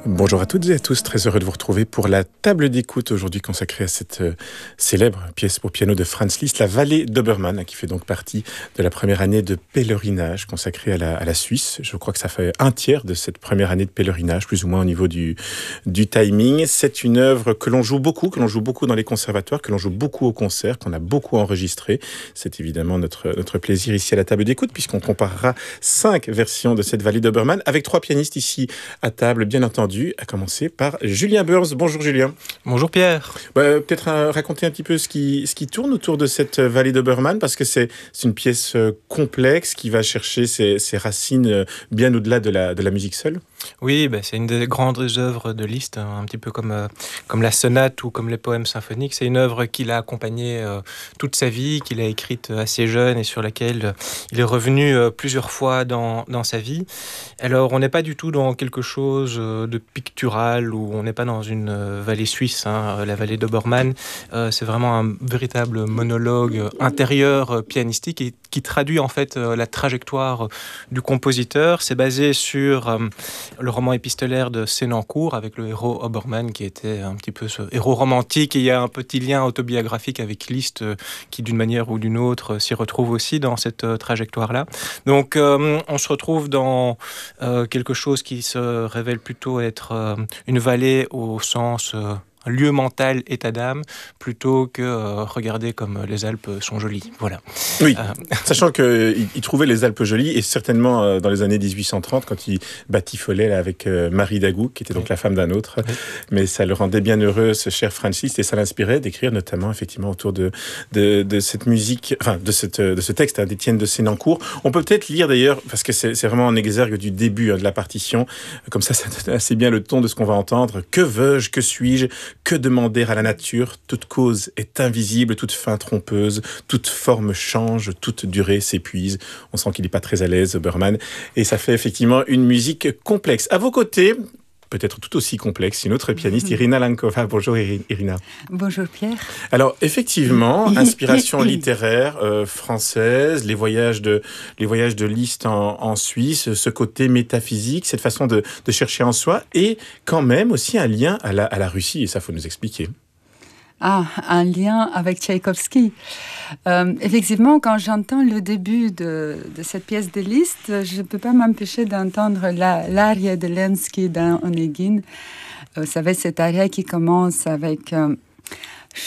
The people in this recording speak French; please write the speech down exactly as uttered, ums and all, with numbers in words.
Bonjour à toutes et à tous, très heureux de vous retrouver pour la table d'écoute aujourd'hui consacrée à cette euh, célèbre pièce pour piano de Franz Liszt, la Vallée d'Obermann, qui fait donc partie de la première année de pèlerinage consacrée à la, à la Suisse. Je crois que ça fait un tiers de cette première année de pèlerinage, plus ou moins au niveau du, du timing. C'est une œuvre que l'on joue beaucoup, que l'on joue beaucoup dans les conservatoires, que l'on joue beaucoup au concert, qu'on a beaucoup enregistré. C'est évidemment notre, notre plaisir ici à la table d'écoute, puisqu'on comparera cinq versions de cette Vallée d'Obermann avec trois pianistes ici à table, bien entendu, à commencer par Julien Burns. Bonjour Julien. Bonjour Pierre. Bah, peut-être euh, raconter un petit peu ce qui, ce qui tourne autour de cette euh, Vallée d'Obermann, parce que c'est, c'est une pièce euh, complexe qui va chercher ses, ses racines euh, bien au-delà de la, de la musique seule. Oui, bah, c'est une des grandes œuvres de Liszt, un petit peu comme, euh, comme la sonate ou comme les poèmes symphoniques. C'est une œuvre qu'il a accompagnée euh, toute sa vie, qu'il a écrite assez jeune et sur laquelle euh, il est revenu euh, plusieurs fois dans, dans sa vie. Alors, on n'est pas du tout dans quelque chose euh, de pictural ou on n'est pas dans une euh, vallée suisse, hein, la vallée d'Obermann. Euh, c'est vraiment un véritable monologue intérieur euh, pianistique et qui traduit en fait euh, la trajectoire euh, du compositeur. C'est basé sur euh, le roman épistolaire de Sénancourt avec le héros Obermann qui était un petit peu ce héros romantique, et il y a un petit lien autobiographique avec Liszt euh, qui d'une manière ou d'une autre euh, s'y retrouve aussi dans cette euh, trajectoire-là. Donc euh, on se retrouve dans euh, quelque chose qui se révèle plutôt être euh, une vallée au sens euh, lieu mental, état d'âme, plutôt que euh, regarder comme les Alpes sont jolies. Voilà. Oui, euh... sachant qu'il il trouvait les Alpes jolies, et certainement euh, dans les années dix-huit cent trente, quand il batifolait là, avec euh, Marie Dagout, qui était donc oui. la femme d'un autre. Oui. Mais ça le rendait bien heureux, ce cher Franz Liszt, et ça l'inspirait d'écrire notamment effectivement autour de, de, de cette musique, enfin de, cette, de ce texte hein, d'Étienne de Sénancourt. On peut peut-être lire d'ailleurs, parce que c'est, c'est vraiment en exergue du début hein, de la partition, comme ça ça donne assez bien le ton de ce qu'on va entendre. Que veux-je, que suis-je? Que demander à la nature? Toute cause est invisible, toute fin trompeuse, toute forme change, toute durée s'épuise. On sent qu'il n'est pas très à l'aise, Obermann, et ça fait effectivement une musique complexe. À vos côtés, peut-être tout aussi complexe, une autre pianiste, Irina Lankova. Bonjour Irina. Bonjour Pierre. Alors effectivement, inspiration littéraire euh, française, les voyages de les voyages de Liszt en, en Suisse, ce côté métaphysique, cette façon de, de chercher en soi, et quand même aussi un lien à la, à la Russie, et ça faut nous expliquer. Ah, un lien avec Tchaïkovski. Euh, effectivement, quand j'entends le début de, de cette pièce de Liszt, je ne peux pas m'empêcher d'entendre la, l'aria de Lenski dans Onegin. Vous savez, cet aria qui commence avec euh,